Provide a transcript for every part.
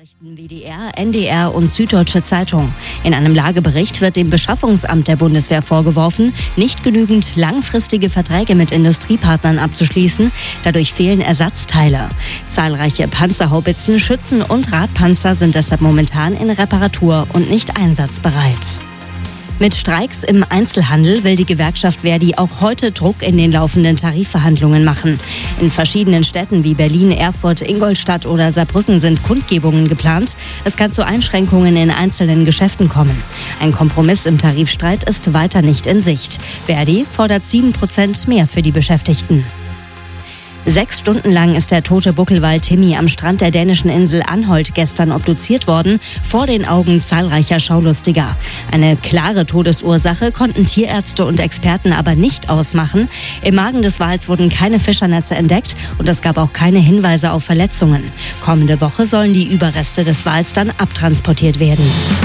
Berichten WDR, NDR und Süddeutsche Zeitung. In einem Lagebericht wird dem Beschaffungsamt der Bundeswehr vorgeworfen, nicht genügend langfristige Verträge mit Industriepartnern abzuschließen. Dadurch fehlen Ersatzteile. Zahlreiche Panzerhaubitzen, Schützen und Radpanzer sind deshalb momentan in Reparatur und nicht einsatzbereit. Mit Streiks im Einzelhandel will die Gewerkschaft Verdi auch heute Druck in den laufenden Tarifverhandlungen machen. In verschiedenen Städten wie Berlin, Erfurt, Ingolstadt oder Saarbrücken sind Kundgebungen geplant. Es kann zu Einschränkungen in einzelnen Geschäften kommen. Ein Kompromiss im Tarifstreit ist weiter nicht in Sicht. Verdi fordert 7% mehr für die Beschäftigten. 6 Stunden lang ist der tote Buckelwal Timmy am Strand der dänischen Insel Anholt gestern obduziert worden, vor den Augen zahlreicher Schaulustiger. Eine klare Todesursache konnten Tierärzte und Experten aber nicht ausmachen. Im Magen des Wals wurden keine Fischernetze entdeckt und es gab auch keine Hinweise auf Verletzungen. Kommende Woche sollen die Überreste des Wals dann abtransportiert werden.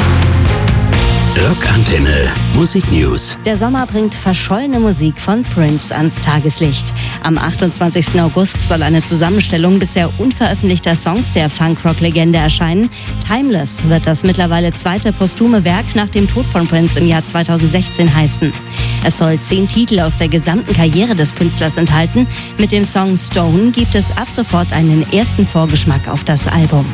Rockantenne Musik News. Der Sommer bringt verschollene Musik von Prince ans Tageslicht. Am 28. August soll eine Zusammenstellung bisher unveröffentlichter Songs der Funk-Rock-Legende erscheinen. Timeless wird das mittlerweile zweite posthume Werk nach dem Tod von Prince im Jahr 2016 heißen. Es soll 10 Titel aus der gesamten Karriere des Künstlers enthalten. Mit dem Song Stone gibt es ab sofort einen ersten Vorgeschmack auf das Album.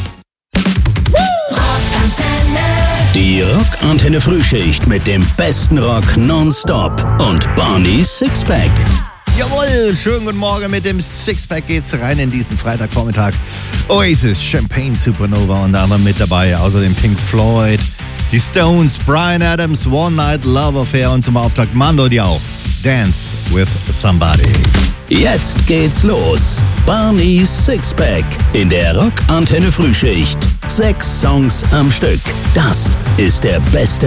Die Rockantenne Frühschicht mit dem besten Rock nonstop und Barney Sixpack. Jawohl, schönen guten Morgen. Mit dem Sixpack geht's rein in diesen Freitagvormittag. Oasis, Champagne Supernova unter anderem mit dabei. Außerdem Pink Floyd, die Stones, Bryan Adams, One Night Love Affair und zum Auftakt Mando Diao, Dance with Somebody. Jetzt geht's los. Barney Sixpack in der Rockantenne Frühschicht. 6 Songs am Stück. Das ist der beste